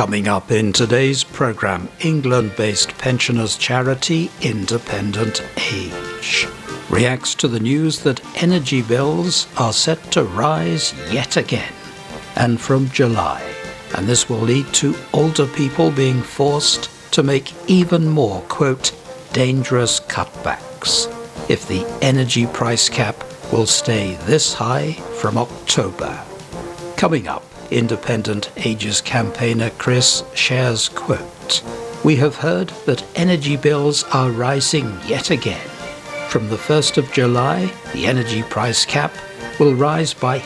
Coming up in today's programme, England-based pensioners charity Independent Age reacts to the news that energy bills are set to rise yet again, and from July, and this will lead to older people being forced to make even more, quote, dangerous cutbacks if the energy price cap will stay this high from October. Coming up, Independent Age's campaigner Chris shares, quote, "We have heard that energy bills are rising yet again. From the 1st of July, the energy price cap will rise by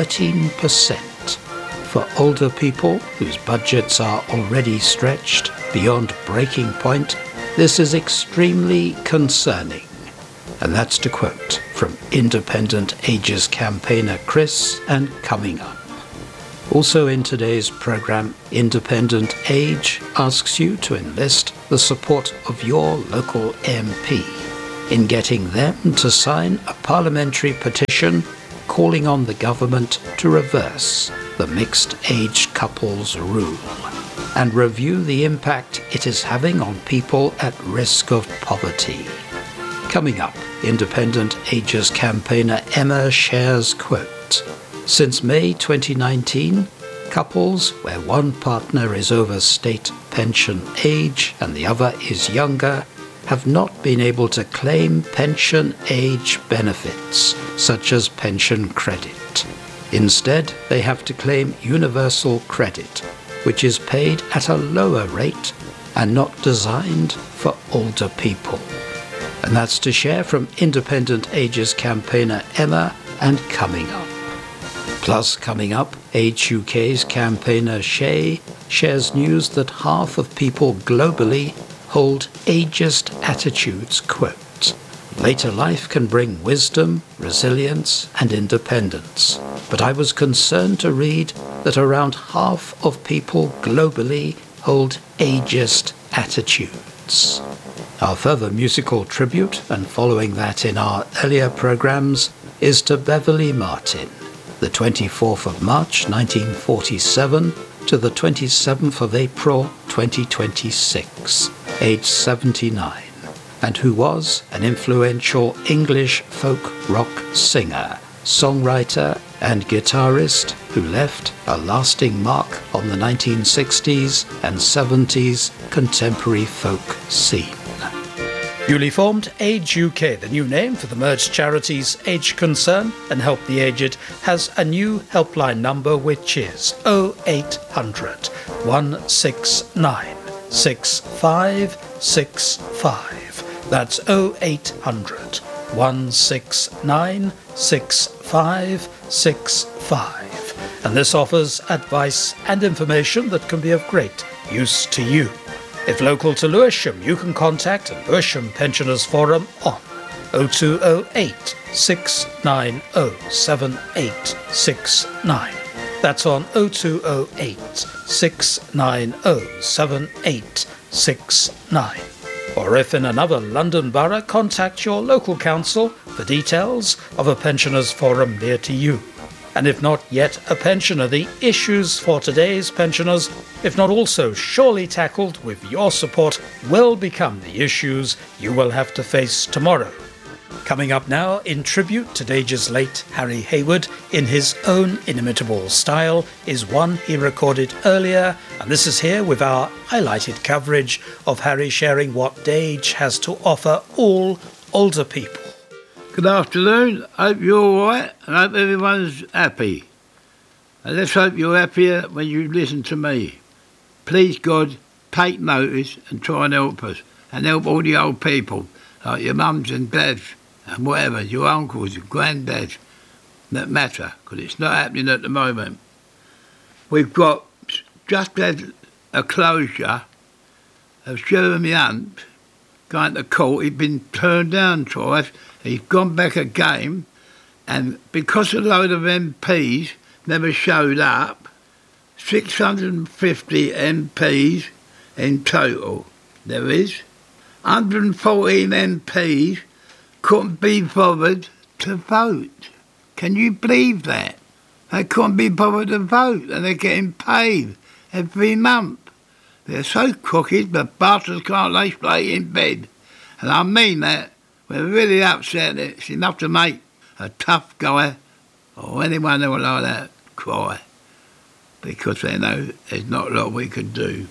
13%. For older people whose budgets are already stretched beyond breaking point, this is extremely concerning." And that's to quote from Independent Age's campaigner Chris, and coming up. Also in today's programme, Independent Age asks you to enlist the support of your local MP in getting them to sign a parliamentary petition calling on the government to reverse the mixed-age couples rule and review the impact it is having on people at risk of poverty. Coming up, Independent Age's campaigner Emma shares, quote, "Since May 2019, couples where one partner is over state pension age and the other is younger have not been able to claim pension age benefits, such as pension credit. Instead, they have to claim universal credit, which is paid at a lower rate and not designed for older people." And that's to share from Independent Age's campaigner Emma, and coming up. Plus, coming up, Age UK's campaigner Shay shares news that half of people globally hold ageist attitudes, quote, "Later life can bring wisdom, resilience and independence, but I was concerned to read that around half of people globally hold ageist attitudes." Our further musical tribute, and following that in our earlier programmes, is to Beverly Martin, the 24th of March 1947 to the 27th of April 2026, aged 79, and who was an influential English folk rock singer, songwriter and guitarist who left a lasting mark on the 1960s and 70s contemporary folk scene. Newly formed Age UK, the new name for the merged charities Age Concern and Help the Aged, has a new helpline number which is 0800 169 6565. That's 0800 169 6565. And this offers advice and information that can be of great use to you. If local to Lewisham, you can contact Lewisham Pensioners Forum on 0208 690 7869. That's on 0208 690 7869. Or if in another London borough, contact your local council for details of a Pensioners Forum near to you. And if not yet a pensioner, the issues for today's pensioners, if not also surely tackled with your support, will become the issues you will have to face tomorrow. Coming up now, in tribute to Dage's late Harry Hayward, in his own inimitable style, is one he recorded earlier, and this is here with our highlighted coverage of Harry sharing what Dage has to offer all older people. Good afternoon. Hope you're all right, and hope everyone's happy. And let's hope you're happier when you listen to me. Please, God, take notice and try and help us, and help all the old people, like your mums and dads, and whatever, your uncles, your granddads, that matter, because it's not happening at the moment. We've just had a closure of Jeremy Hunt going to court. He'd been turned down twice. He's gone back again, and because a load of MPs never showed up, 650 MPs in total there is, 114 MPs couldn't be bothered to vote. Can you believe that? They couldn't be bothered to vote, and they're getting paid every month. They're so crooked the bastards can't lay straight in bed. And I mean that. We're really upset. It's enough to make a tough guy or anyone who like that cry, because they know there's not a lot we can do.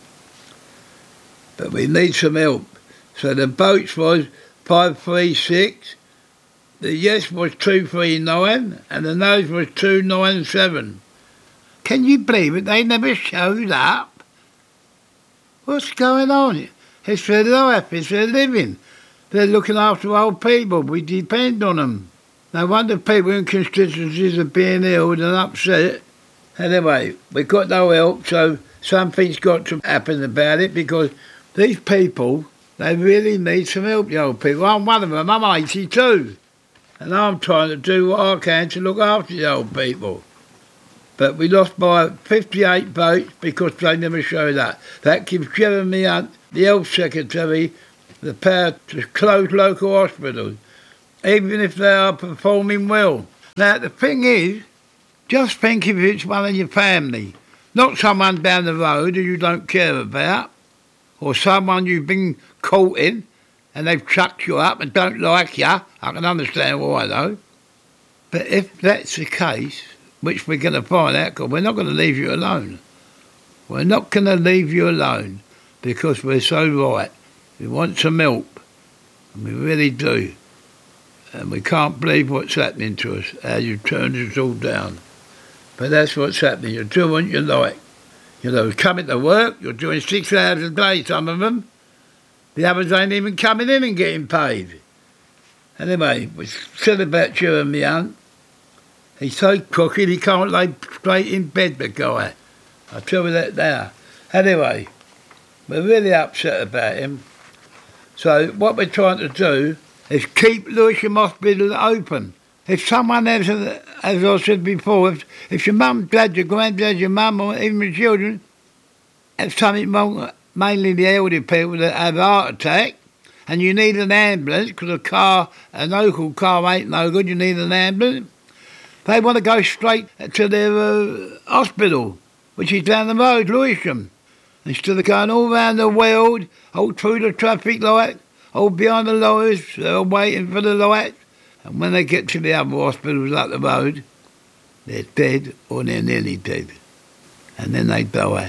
But we need some help. So the boats was 536, the yes was 239, and the no's was 297. Can you believe it? They never showed up. What's going on? It's their life, it's their living. They're looking after old people. We depend on them. No wonder people in constituencies are being ill and upset. Anyway, we've got no help, so something's got to happen about it, because these people, they really need some help, the old people. I'm one of them. I'm 82. And I'm trying to do what I can to look after the old people. But we lost by 58 votes because they never showed up. That gives Jeremy Hunt, the Health Secretary, the power to close local hospitals, even if they are performing well. Now, the thing is, just think if it's one of your family, not someone down the road who you don't care about, or someone you've been caught in and they've chucked you up and don't like you. I can understand why, though. But if that's the case, which we're going to find out, because we're not going to leave you alone. We're not going to leave you alone because we're so right. We want some help, and we really do. And we can't believe what's happening to us, how you've turned us all down. But that's what's happening. You're doing what you like. You know, coming to work, you're doing 6 hours a day, some of them. The others ain't even coming in and getting paid. Anyway, we said about Jeremy Hunt. He's so crooked he can't lay straight in bed, the guy. I'll tell you that now. Anyway, we're really upset about him. So what we're trying to do is keep Lewisham Hospital open. If someone has, as I said before, if your mum, dad, your granddad, your mum, or even your children have something wrong, mainly the elderly people that have a heart attack, and you need an ambulance because a local car ain't no good, you need an ambulance, they want to go straight to their hospital, which is down the road, Lewisham. Instead of going all round the world, all through the traffic light, all behind the lorries, they're waiting for the light. And when they get to the other hospitals up the road, they're dead or they're nearly dead. And then they die.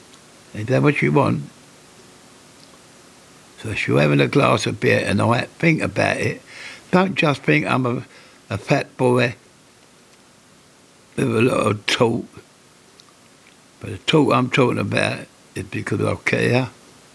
Is that what you want? So if you're having a glass of beer tonight, think about it. Don't just think I'm a fat boy with a lot of talk. But the talk I'm talking about is because I care.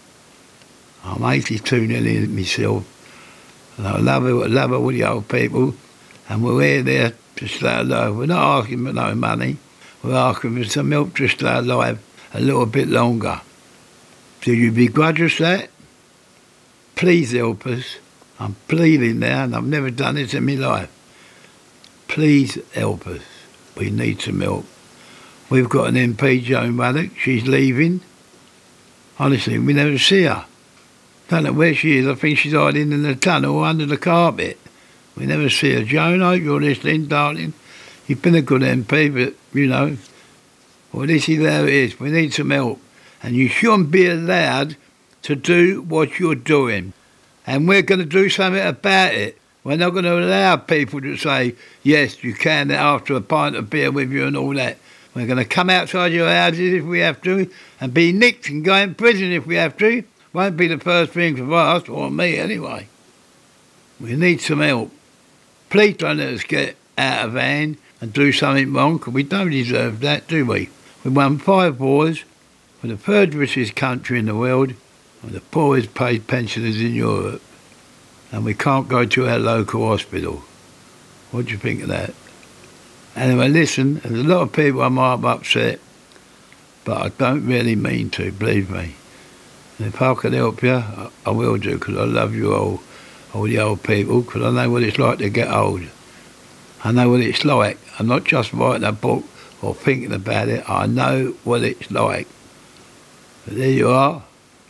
I'm 82 nearly myself. And I love all the old people, and we're there to stay alive. We're not asking for no money. We're asking for some help to stay alive a little bit longer. Do you begrudge us that? Please help us. I'm pleading now, and I've never done this in my life. Please help us. We need some help. We've got an MP, Joan Ruddock. She's leaving. Honestly, we never see her. Don't know where she is. I think she's hiding in the tunnel or under the carpet. We never see her. Joan, I hope you're listening, darling. You've been a good MP, but, you know, well, this is how it is. We need some help. And you shouldn't be allowed to do what you're doing. And we're going to do something about it. We're not going to allow people to say, yes, you can, after a pint of beer with you and all that. We're going to come outside your houses if we have to, and be nicked and go in prison if we have to. Won't be the first thing for us, or me anyway. We need some help. Please don't let us get out of hand and do something wrong, because we don't deserve that, do we? We won 5 wars. We're the 3rd richest country in the world, and the poorest paid pensioners in Europe. And we can't go to our local hospital. What do you think of that? Anyway, listen, there's a lot of people I might be upset, but I don't really mean to, believe me. And if I can help you, I will do, because I love you all the old people, because I know what it's like to get old. I know what it's like. I'm not just writing a book or thinking about it. I know what it's like. But there you are.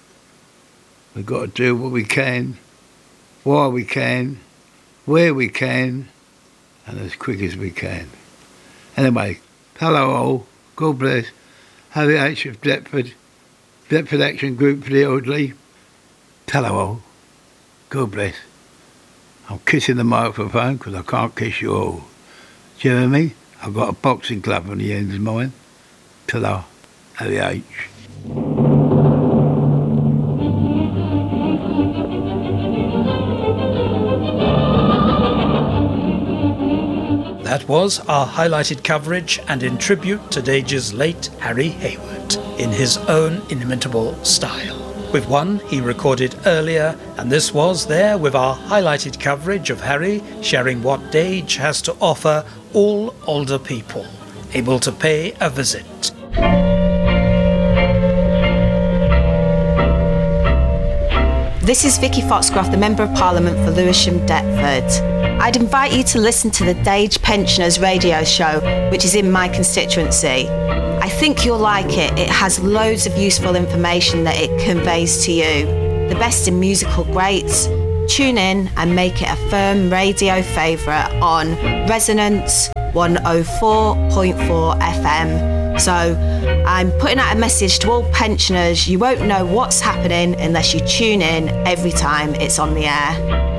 We've got to do what we can, while we can, where we can, and as quick as we can. Anyway, hello all. God bless. Harry H. of Deptford. Deptford Action Group for the Elderly. Hello all. God bless. I'm kissing the microphone because I can't kiss you all. Jeremy, I've got a boxing club on the end of mine. Ta-da. A-H. That was our highlighted coverage, and in tribute to Dage's late Harry Hayward, in his own inimitable style. With one he recorded earlier, and this was there with our highlighted coverage of Harry sharing what Dage has to offer all older people able to pay a visit. This is Vicky Foxcroft, the Member of Parliament for Lewisham Deptford. I'd invite you to listen to the Dage Pensioners radio show, which is in my constituency. I think you'll like it. It has loads of useful information that it conveys to you. The best in musical greats. Tune in and make it a firm radio favourite on Resonance 104.4 FM. So I'm putting out a message to all pensioners. You won't know what's happening unless you tune in every time it's on the air.